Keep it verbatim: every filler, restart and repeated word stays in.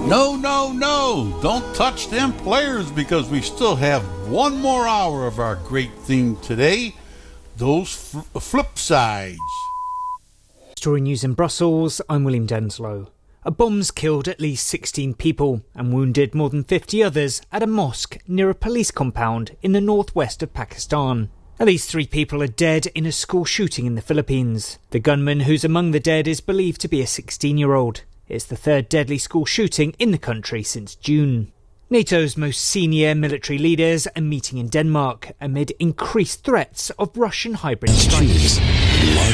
No, no, no. Don't touch them players because we still have one more hour of our great theme today. Those f- flip sides. Story news in Brussels, I'm William Denslow. A bomb's killed at least sixteen people and wounded more than fifty others at a mosque near a police compound in the northwest of Pakistan. At least three people are dead in a school shooting in the Philippines. The gunman who's among the dead is believed to be a sixteen-year-old. It's the third deadly school shooting in the country since June. NATO's most senior military leaders are meeting in Denmark amid increased threats of Russian hybrid strikes.